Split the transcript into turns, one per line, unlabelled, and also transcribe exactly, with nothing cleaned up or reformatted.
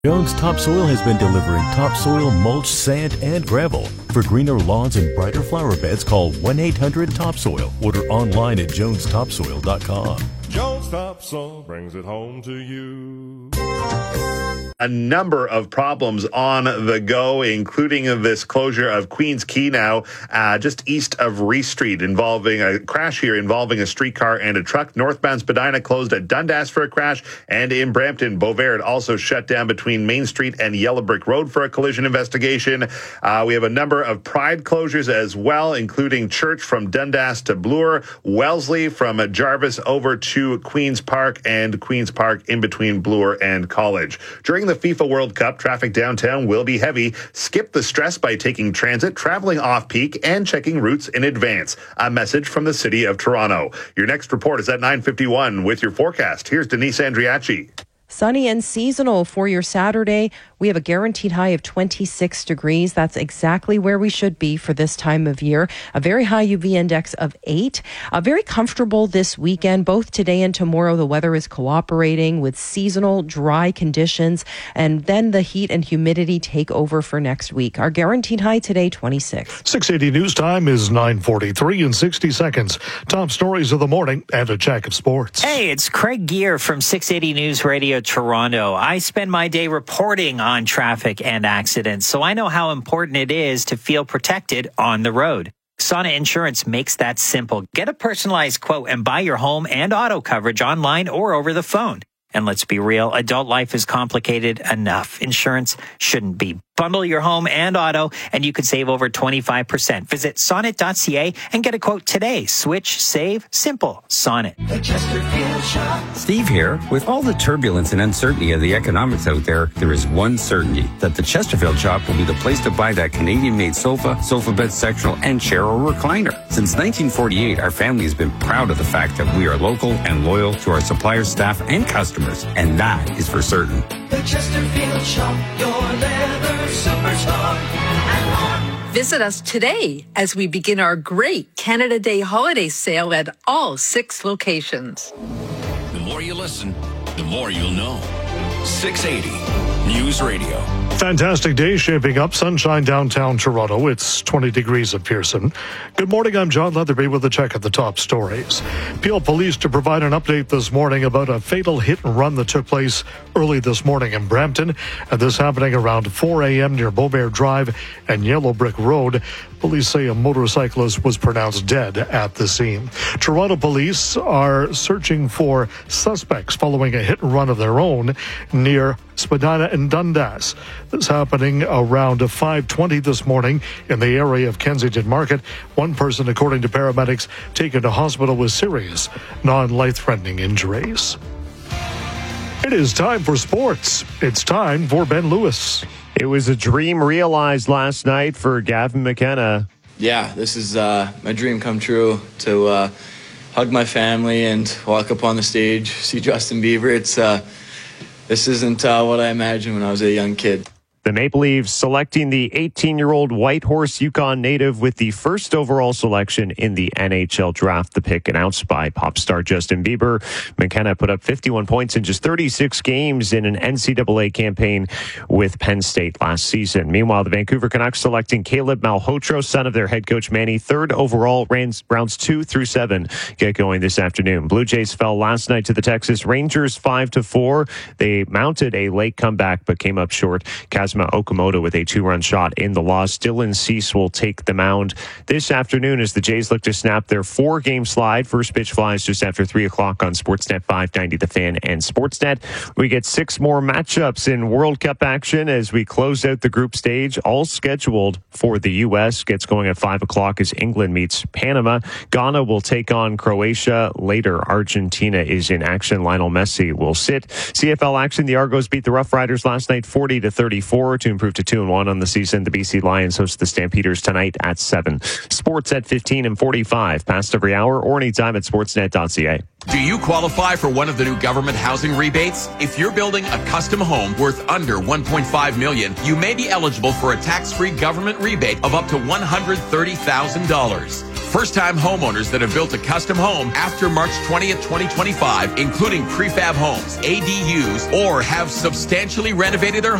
Jones Topsoil has been delivering topsoil, mulch, sand, and gravel. For greener lawns and brighter flower beds, call one eight hundred topsoil. Order online at jones topsoil dot com.
Jones Topsoil brings it home to you.
A number of problems on the go, including this closure of Queens Quay now, uh, just east of Reese Street, involving a crash here involving a streetcar and a truck. Northbound Spadina closed at Dundas for a crash, and in Brampton, Beauvais also shut down between Main Street and Yellow Brick Road for a collision investigation. Uh, we have a number of Pride closures as well, including Church from Dundas to Bloor, Wellesley from Jarvis over to Queen's Park, and Queen's Park in between Bloor and College. During the FIFA World Cup, traffic downtown will be heavy. Skip the stress by taking transit, traveling off-peak, and checking routes in advance. A message from the City of Toronto. Your next report is at nine fifty-one with your forecast. Here's Denise Andriachi.
Sunny and seasonal for your Saturday. We have a guaranteed high of twenty-six degrees. That's exactly where we should be for this time of year. A very high U V index of eight. Uh, very comfortable this weekend. Both today and tomorrow, the weather is cooperating with seasonal dry conditions. And then the heat and humidity take over for next week. Our guaranteed high today, twenty-six.
six eighty News Time is nine forty-three in sixty seconds. Top stories of the morning and a check of sports.
Hey, it's Craig Gear from six eighty News Radio Toronto. I spend my day reporting on traffic and accidents, so I know how important it is to feel protected on the road. Sonnet Insurance makes that simple. Get a personalized quote and buy your home and auto coverage online or over the phone. And let's be real, adult life is complicated enough. Insurance shouldn't be. Bundle your home and auto, and you could save over twenty-five percent. Visit sonnet dot c a and get a quote today. Switch, save, simple. Sonnet.
The Chesterfield Shop.
Steve here. With all the turbulence and uncertainty of the economics out there, there is one certainty, that the Chesterfield Shop will be the place to buy that Canadian-made sofa, sofa bed sectional, and chair or recliner. Since nineteen forty-eight, our family has been proud of the fact that we are local and loyal to our suppliers, staff, and customers, and that is for certain.
The Chesterfield Shop, your leather superstar, and more.
Visit us today as we begin our great Canada Day holiday sale at all six locations.
The more you listen, the more you'll know. six eighty News Radio.
Fantastic day shaping up. Sunshine downtown Toronto. It's twenty degrees at Pearson. Good morning. I'm John Leatherby with a check of the top stories. Peel Police to provide an update this morning about a fatal hit and run that took place early this morning in Brampton. And this happening around four a.m. near Beauvais Drive and Yellow Brick Road. Police say a motorcyclist was pronounced dead at the scene. Toronto police are searching for suspects following a hit and run of their own near Spadina and Dundas. This happening around five twenty this morning in the area of Kensington Market. One person, according to paramedics, taken to hospital with serious, non-life-threatening injuries. It is time for sports. It's time for Ben Lewis.
It was a dream realized last night for Gavin McKenna.
Yeah, this is uh, my dream come true, to uh, hug my family and walk up on the stage, see Justin Bieber. It's uh, this isn't uh, what I imagined when I was a young kid.
The Maple Leafs selecting the eighteen-year-old Whitehorse Yukon native with the first overall selection in the N H L draft. The pick announced by pop star Justin Bieber. McKenna put up fifty-one points in just thirty-six games in an N C double A campaign with Penn State last season. Meanwhile, the Vancouver Canucks selecting Caleb Malhotra, son of their head coach Manny, third overall. Rounds, rounds two through seven get going this afternoon. Blue Jays fell last night to the Texas Rangers five to four. They mounted a late comeback but came up short. Kazuma Okamoto with a two-run shot in the loss. Dylan Cease will take the mound this afternoon as the Jays look to snap their four-game slide. First pitch flies just after three o'clock on Sportsnet five ninety The Fan and Sportsnet. We get six more matchups in World Cup action as we close out the group stage, all scheduled for the U S. Gets going at five o'clock as England meets Panama. Ghana will take on Croatia. Later, Argentina is in action. Lionel Messi will sit. C F L action, the Argos beat the Rough Riders last night forty to thirty-four to improve to two and one on the season. The B C Lions host the Stampeders tonight at seven. Sports at fifteen and forty-five, past every hour or anytime at sportsnet dot c a.
Do you qualify for one of the new government housing rebates? If you're building a custom home worth under one point five million dollars, you may be eligible for a tax-free government rebate of up to one hundred thirty thousand dollars. First-time homeowners that have built a custom home after March twentieth, twenty twenty-five, including prefab homes, A D Us, or have substantially renovated their